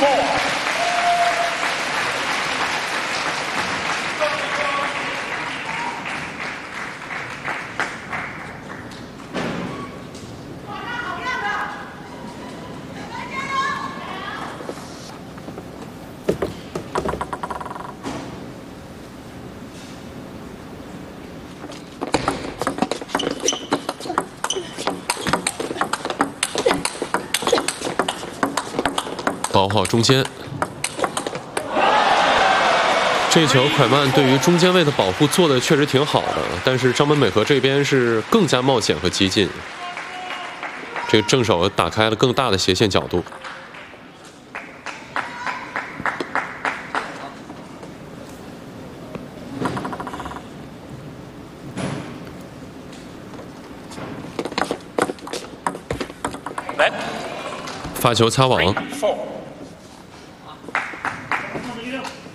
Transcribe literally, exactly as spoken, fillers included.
把握好中间，这球蒯曼对于中间位的保护做的确实挺好的，但是张本美和这边是更加冒险和激进，这个正手打开了更大的斜线角度。发球擦网。